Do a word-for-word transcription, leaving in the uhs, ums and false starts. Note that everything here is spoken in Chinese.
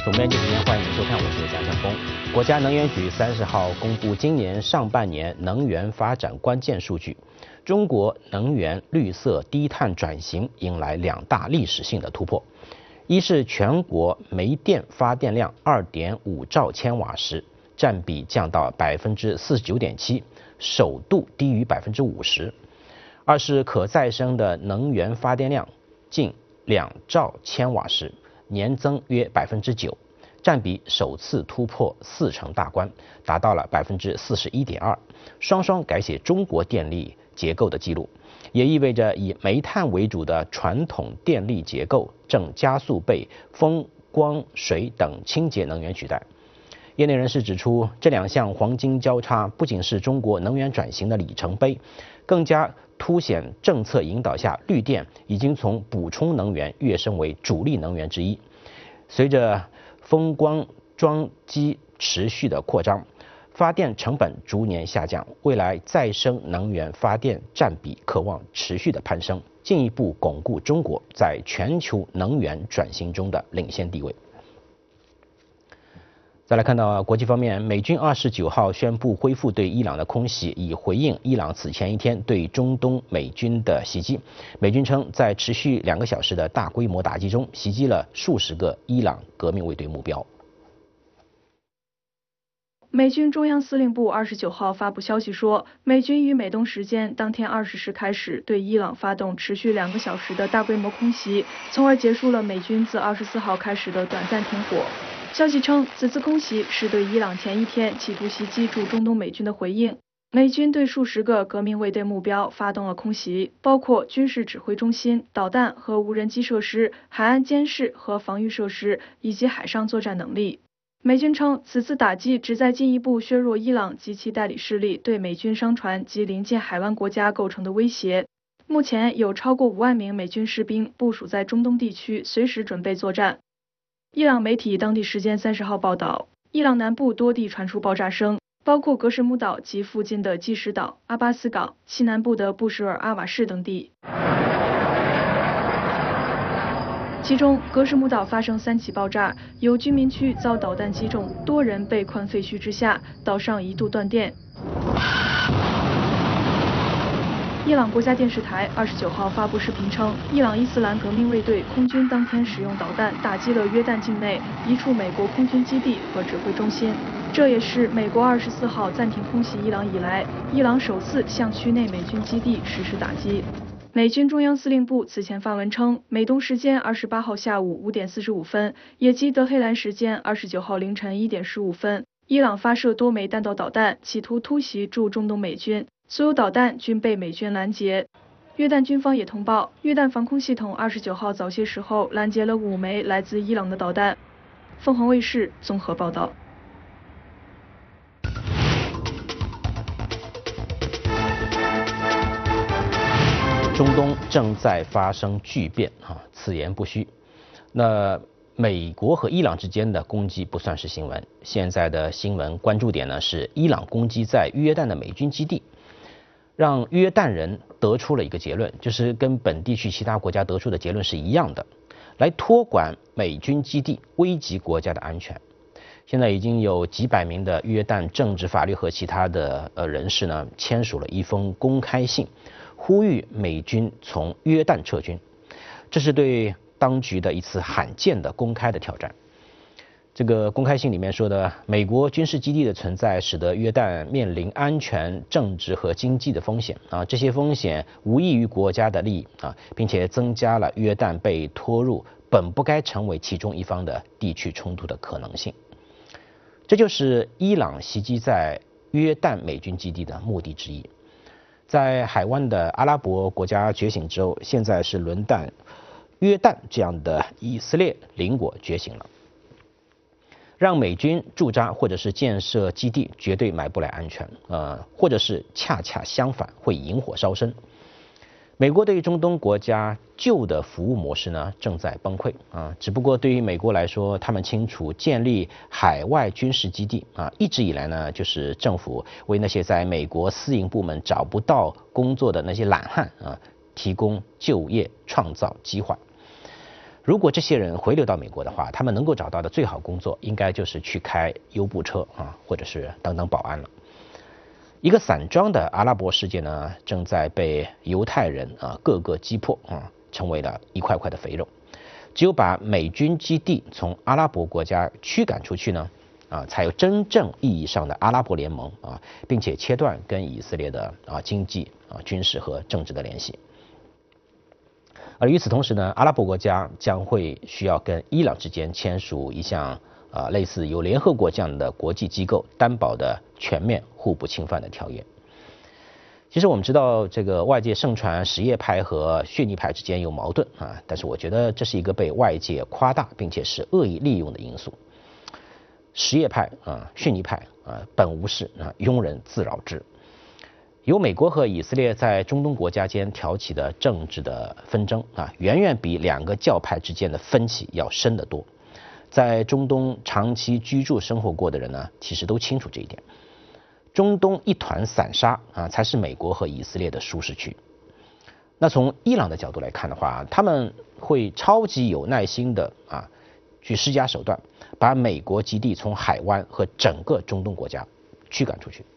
总编辑时间，欢迎您收看，我是蒋晓峰。国家能源局三十号公布今年上半年能源发展关键数据，中国能源绿色低碳转型迎来两大历史性的突破，一是全国煤电发电量 二点五兆千瓦时，占比降到百分之四十九点七，首度低于百分之五十；二是可再生的能源发电量近两兆千瓦时，年增约百分之九，占比首次突破四成大关，达到了百分之四十一点二，双双改写中国电力结构的记录，也意味着以煤炭为主的传统电力结构正加速被风、光、水等清洁能源取代。业内人士指出，这两项黄金交叉不仅是中国能源转型的里程碑，更加凸显政策引导下绿电已经从补充能源跃升为主力能源之一。随着风光装机持续的扩张，发电成本逐年下降，未来再生能源发电占比可望持续的攀升，进一步巩固中国在全球能源转型中的领先地位。再来看到国际方面，美军二十九号宣布恢复对伊朗的空袭，以回应伊朗此前一天对中东美军的袭击。美军称，在持续两个小时的大规模打击中，袭击了数十个伊朗革命卫队目标。 美军中央司令部二十九号发布消息说，美军于美东时间当天二十时开始对伊朗发动持续两个小时的大规模空袭，从而结束了美军自二十四号开始的短暂停火。消息称，此次空袭是对伊朗前一天企图袭击驻中东美军的回应。美军对数十个革命卫队目标发动了空袭，包括军事指挥中心、导弹和无人机设施、海岸监视和防御设施以及海上作战能力。美军称，此次打击旨在进一步削弱伊朗及其代理势力对美军商船及邻近海湾国家构成的威胁。目前有超过五万名美军士兵部署在中东地区，随时准备作战。伊朗媒体当地时间三十号报道，伊朗南部多地传出爆炸声，包括格什木岛及附近的基什岛、阿巴斯港，西南部的布什尔阿瓦市等地。其中，格什木岛发生三起爆炸，有居民区遭导弹击中，多人被困废墟之下，岛上一度断电。伊朗国家电视台二十九号发布视频称，伊朗伊斯兰革命卫队空军当天使用导弹打击了约旦境内一处美国空军基地和指挥中心，这也是美国二十四号暂停空袭伊朗以来，伊朗首次向区内美军基地实施打击。美军中央司令部此前发文称，美东时间二十八号下午五点四十五分，也即德黑兰时间二十九号凌晨一点十五分，伊朗发射多枚弹道导弹，企图突袭驻中东美军。所有导弹均被美军拦截。约旦军方也通报，约旦防空系统二十九号早些时候拦截了五枚来自伊朗的导弹。凤凰卫视综合报道。 中东正在发生巨变啊，此言不虚。那美国和伊朗之间的攻击不算是新闻，现在的新闻关注点呢是伊朗攻击在约旦的美军基地。让约旦人得出了一个结论，就是跟本地区其他国家得出的结论是一样的，来托管美军基地，危及国家的安全。现在已经有几百名的约旦政治、法律和其他的呃人士呢，签署了一封公开信，呼吁美军从约旦撤军。这是对当局的一次罕见的公开的挑战。这个公开信里面说的，美国军事基地的存在使得约旦面临安全、政治和经济的风险啊，这些风险无益于国家的利益啊，并且增加了约旦被拖入本不该成为其中一方的地区冲突的可能性。这就是伊朗袭击在约旦美军基地的目的之一。在海湾的阿拉伯国家觉醒之后，现在是轮到约旦这样的以色列邻国觉醒了。让美军驻扎或者是建设基地绝对买不来安全，呃，或者是恰恰相反，会引火烧身。美国对于中东国家旧的服务模式呢正在崩溃啊，只不过对于美国来说，他们清楚建立海外军事基地啊，一直以来呢就是政府为那些在美国私营部门找不到工作的那些懒汉啊提供就业，创造机会。 如果这些人回流到美国的话，他们能够找到的最好工作，应该就是去开优步车啊，或者是当当保安了。一个散装的阿拉伯世界呢，正在被犹太人啊各个击破啊，成为了一块块的肥肉。只有把美军基地从阿拉伯国家驱赶出去呢，啊，才有真正意义上的阿拉伯联盟啊，并且切断跟以色列的啊经济啊、军事和政治的联系。而与此同时呢，阿拉伯国家将会需要跟伊朗之间签署一项啊类似由联合国这样的国际机构担保的全面互不侵犯的条约。其实我们知道，这个外界盛传什叶派和逊尼派之间有矛盾啊，但是我觉得这是一个被外界夸大并且是恶意利用的因素。什叶派啊、逊尼派啊，本无事啊，庸人自扰之。由美国和以色列在中东国家间挑起的政治的纷争啊，远远比两个教派之间的分歧要深得多。在中东长期居住生活过的人呢，其实都清楚这一点。中东一团散沙啊，才是美国和以色列的舒适区。那从伊朗的角度来看的话，他们会超级有耐心的啊，去施加手段，把美国基地从海湾和整个中东国家驱赶出去。